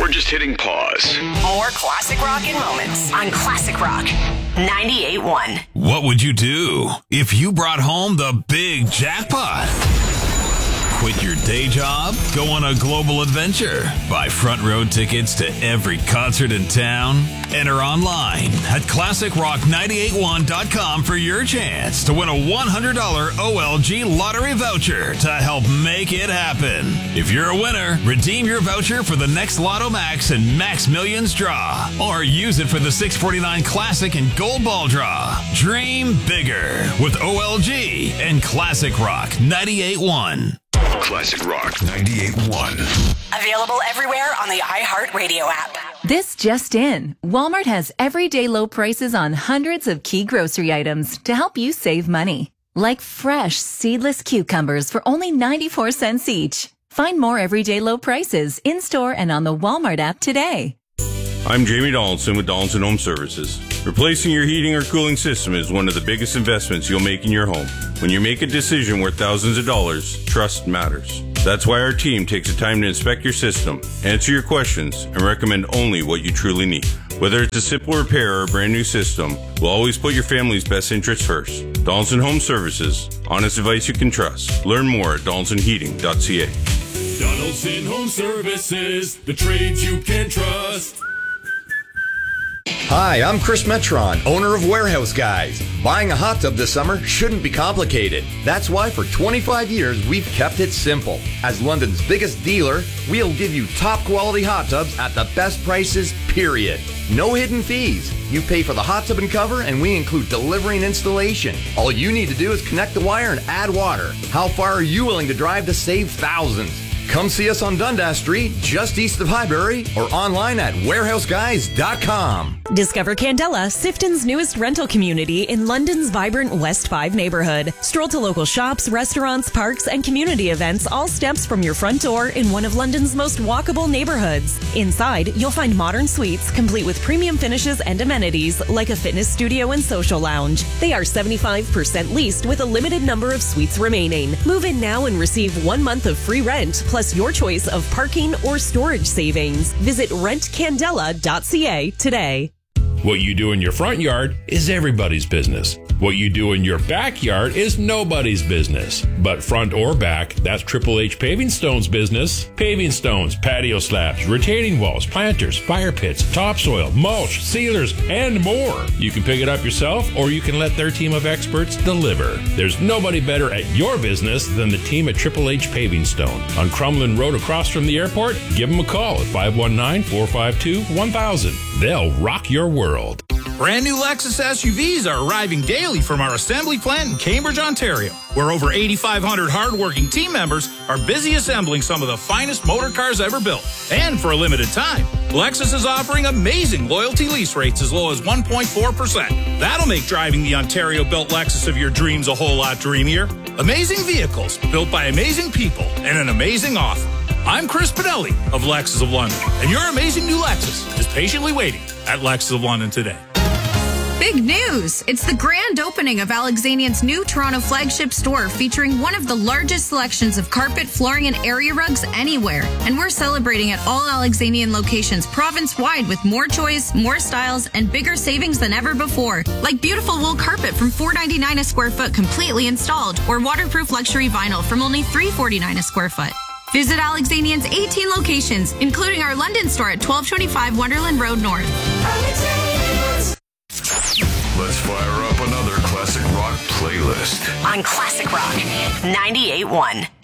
just hitting pause. More classic rock in moments on Classic Rock 98.1. What would you do if you brought home the big jackpot? Quit your day job? Go on a global adventure? Buy front row tickets to every concert in town? Enter online at ClassicRock981.com for your chance to win a $100 OLG lottery voucher to help make it happen. If you're a winner, redeem your voucher for the next Lotto Max and Max Millions draw, or use it for the 649 Classic and Gold Ball draw. Dream bigger with OLG and Classic Rock 98.1. Classic Rock 98.1. Available everywhere on the iHeartRadio app. This just in. Walmart has everyday low prices on hundreds of key grocery items to help you save money. Like fresh, seedless cucumbers for only 94 cents each. Find more everyday low prices in-store and on the Walmart app today. I'm Jamie Donaldson with Donaldson Home Services. Replacing your heating or cooling system is one of the biggest investments you'll make in your home. When you make a decision worth thousands of dollars, trust matters. That's why our team takes the time to inspect your system, answer your questions, and recommend only what you truly need. Whether it's a simple repair or a brand new system, we'll always put your family's best interests first. Donaldson Home Services. Honest advice you can trust. Learn more at donaldsonheating.ca. Donaldson Home Services. The trades you can trust. Hi, I'm Chris Metron, owner of Warehouse Guys. Buying a hot tub this summer shouldn't be complicated. That's why for 25 years we've kept it simple. As London's biggest dealer, we'll give you top quality hot tubs at the best prices, period. No hidden fees. You pay for the hot tub and cover, and we include delivery and installation. All you need to do is connect the wire and add water. How far are you willing to drive to save thousands? Come see us on Dundas Street, just east of Highbury, or online at warehouseguys.com. Discover Candela, Sifton's newest rental community in London's vibrant West 5 neighborhood. Stroll to local shops, restaurants, parks, and community events, all steps from your front door in one of London's most walkable neighborhoods. Inside, you'll find modern suites complete with premium finishes and amenities like a fitness studio and social lounge. They are 75% leased with a limited number of suites remaining. Move in now and receive 1 month of free rent, plus your choice of parking or storage savings. Visit rentcandela.ca today. What you do in your front yard is everybody's business. What you do in your backyard is nobody's business. But front or back, that's Triple H Paving Stone's business. Paving stones, patio slabs, retaining walls, planters, fire pits, topsoil, mulch, sealers, and more. You can pick it up yourself, or you can let their team of experts deliver. There's nobody better at your business than the team at Triple H Paving Stone. On Crumlin Road across from the airport, give them a call at 519-452-1000. They'll rock your world. Brand new Lexus SUVs are arriving daily from our assembly plant in Cambridge, Ontario, where over 8,500 hardworking team members are busy assembling some of the finest motor cars ever built. And for a limited time, Lexus is offering amazing loyalty lease rates as low as 1.4%. That'll make driving the Ontario-built Lexus of your dreams a whole lot dreamier. Amazing vehicles built by amazing people and an amazing offer. I'm Chris Pinelli of Lexus of London, and your amazing new Lexus is patiently waiting at Lexus of London today. Big news! It's the grand opening of Alexanian's new Toronto flagship store, featuring one of the largest selections of carpet, flooring, and area rugs anywhere. And we're celebrating at all Alexanian locations province-wide with more choice, more styles, and bigger savings than ever before. Like beautiful wool carpet from $4.99 a square foot completely installed, or waterproof luxury vinyl from only $3.49 a square foot. Visit Alexanian's 18 locations, including our London store at 1225 Wonderland Road North. Let's fire up another classic rock playlist On Classic Rock 98.1.